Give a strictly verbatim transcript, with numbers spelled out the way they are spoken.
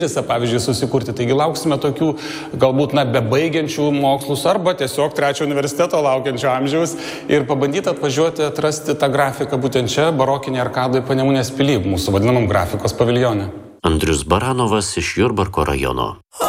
pavyzdžiui, susikurti. Taigi lauksime tokių galbūt na, bebaigiančių mokslus arba tiesiog trečio universiteto laukiančio amžiaus ir pabandyti atvažiuoti, atrasti tą grafiką būtent čia, barokinėje arkadoje Panemunės pily, mūsų vadinamam grafikos paviljone. Andrius Baranovas iš Jurbarko rajono.